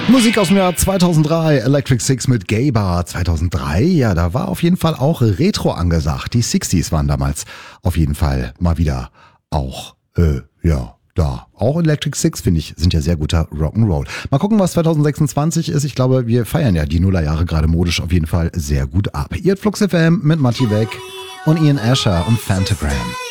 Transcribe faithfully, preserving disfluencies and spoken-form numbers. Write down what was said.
Musik aus dem Jahr zweitausenddrei, Electric Six mit Gay Bar zweitausenddrei. Ja, da war auf jeden Fall auch Retro angesagt. Die sechziger waren damals auf jeden Fall mal wieder auch, äh, ja, da. Auch Electric Six, finde ich, sind ja sehr guter Rock'n'Roll. Mal gucken, was zweitausendsechsundzwanzig ist. Ich glaube, wir feiern ja die Nullerjahre gerade modisch auf jeden Fall sehr gut ab. Ihr habt Flux F M mit Matti Beck und Ian Asher und Phantogram.